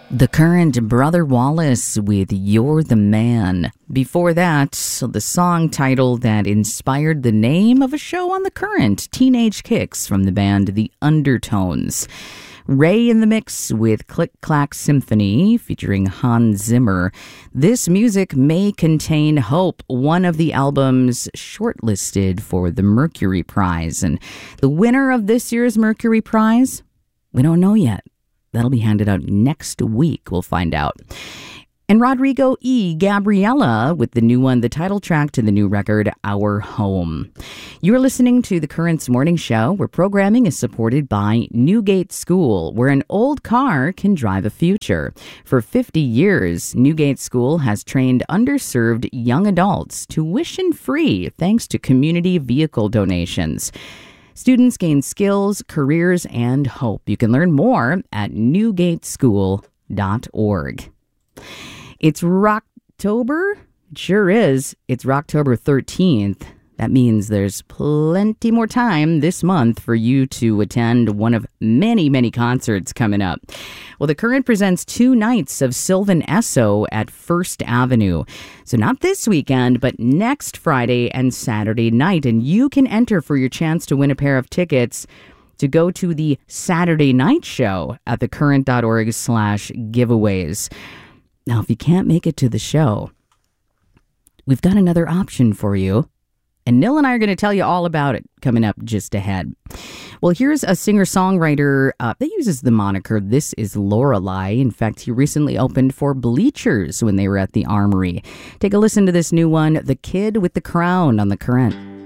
The Current, Brother Wallace with You're the Man. Before that, the song title that inspired the name of a show on The Current, Teenage Kicks, from the band The Undertones. Ray in the mix with Click Clack Symphony featuring Hans Zimmer. This music may contain hope, one of the albums shortlisted for the Mercury Prize. And the winner of this year's Mercury Prize? We don't know yet. That'll be handed out next week. We'll find out. And Rodrigo E. Gabriela with the new one, the title track to the new record, Our Home. You're listening to The Current's Morning Show, where programming is supported by Newgate School, where an old car can drive a future. For 50 years, Newgate School has trained underserved young adults tuition-free thanks to community vehicle donations. Students gain skills, careers, and hope. You can learn more at newgateschool.org. It's Rocktober. It sure is. It's Rocktober 13th. That means there's plenty more time this month for you to attend one of many, many concerts coming up. Well, The Current presents 2 nights of Sylvan Esso at First Avenue. So not this weekend, but next Friday and Saturday night. And you can enter for your chance to win a pair of tickets to go to the Saturday night show at thecurrent.org/giveaways. Now, if you can't make it to the show, we've got another option for you. And Nil and I are going to tell you all about it coming up just ahead. Well, here's a singer-songwriter that uses the moniker This Is Lorelei. In fact, he recently opened for Bleachers when they were at the Armory. Take a listen to this new one, The Kid with the Crown, on The Current.